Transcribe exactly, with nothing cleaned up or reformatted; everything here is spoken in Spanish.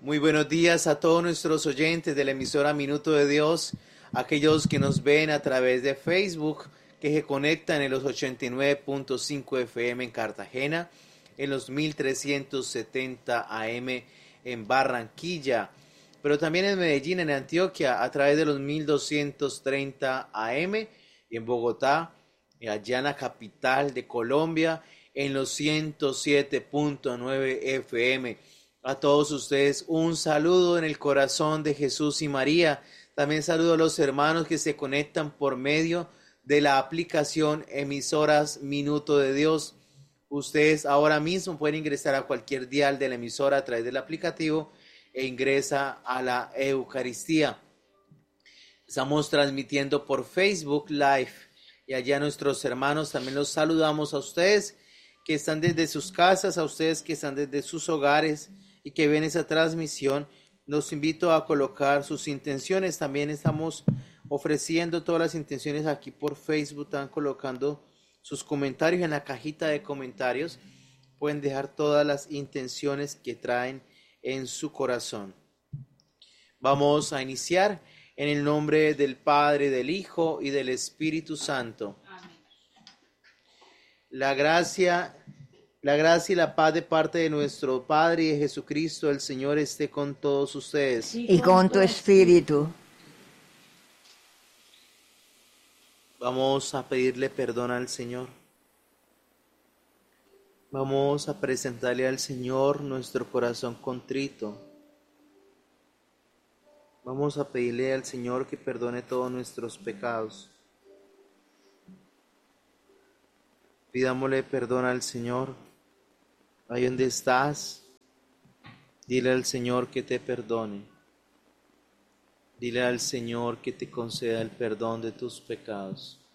Muy buenos días a todos nuestros oyentes de la emisora Minuto de Dios, aquellos que nos ven a través de Facebook, que se conectan en los ochenta y nueve punto cinco F M en Cartagena, en los mil trescientos setenta A M en Barranquilla, pero también en Medellín, en Antioquia, a través de los mil doscientos treinta A M, y en Bogotá, y allá en la capital de Colombia, en los ciento siete punto nueve F M. A todos ustedes un saludo en el corazón de Jesús y María. También saludo a los hermanos que se conectan por medio de la aplicación Emisoras Minuto de Dios. Ustedes ahora mismo pueden ingresar a cualquier dial de la emisora a través del aplicativo e ingresa a la Eucaristía. Estamos transmitiendo por Facebook Live y allá nuestros hermanos también los saludamos a ustedes que están desde sus casas, a ustedes que están desde sus hogares y que ven esa transmisión. Los invito a colocar sus intenciones. También estamos ofreciendo todas las intenciones aquí por Facebook. Están colocando sus comentarios en la cajita de comentarios. Pueden dejar todas las intenciones que traen en su corazón. Vamos a iniciar en el nombre del Padre, del Hijo y del Espíritu Santo. Amén. La gracia La gracia y la paz de parte de nuestro Padre y de Jesucristo, el Señor, esté con todos ustedes. Y con tu espíritu. Vamos a pedirle perdón al Señor. Vamos a presentarle al Señor nuestro corazón contrito. Vamos a pedirle al Señor que perdone todos nuestros pecados. Pidámosle perdón al Señor. Ahí donde estás, dile al Señor que te perdone. Dile al Señor que te conceda el perdón de tus pecados.